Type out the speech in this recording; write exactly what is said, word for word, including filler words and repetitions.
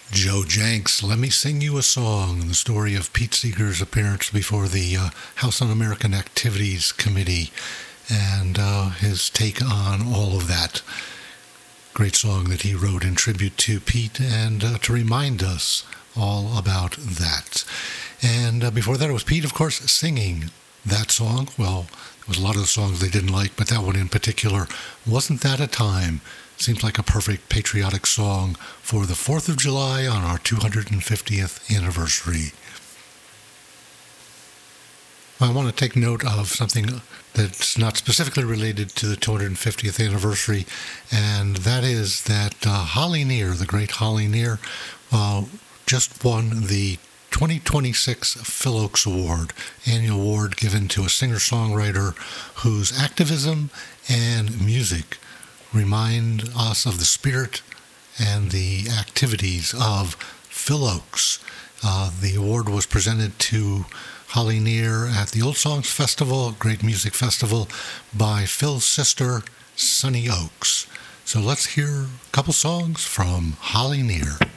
Joe Jenks, Let Me Sing You a Song, the story of Pete Seeger's appearance before the uh, House Un-American Activities Committee and uh, his take on all of that. Great song that he wrote in tribute to Pete and uh, to remind us all about that. And uh, before that, it was Pete, of course, singing that song. Well, there was a lot of the songs they didn't like, but that one in particular, Wasn't That a Time? Seems like a perfect patriotic song for the fourth of July on our two hundred fiftieth anniversary. I want to take note of something that's not specifically related to the two hundred fiftieth anniversary, and that is that uh, Holly Near, the great Holly Near, uh, just won the twenty twenty-six Phil Oakes Award, annual award given to a singer-songwriter whose activism and music remind us of the spirit and the activities of Phil Oakes. Uh, the award was presented to Holly Near at the Old Songs Festival, great music festival, by Phil's sister, Sunny Oakes. So let's hear a couple songs from Holly Near.